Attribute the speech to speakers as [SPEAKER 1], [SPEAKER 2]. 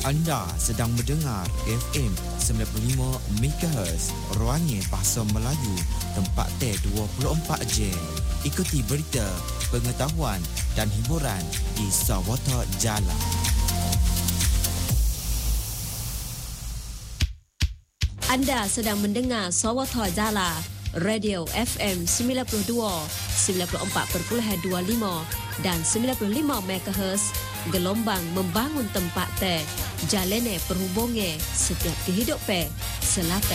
[SPEAKER 1] Anda sedang mendengar FM 95 MHz Ruangnya Bahasa Melayu, tempat T24 Jam. Ikuti berita, pengetahuan dan hiburan di Sawata Jala.
[SPEAKER 2] Anda sedang mendengar Sawata Jala, Radio FM 92, 94.25 dan 95 MHz, gelombang membangun tempat teh, jalane perhubungan setiap kehidupan selatan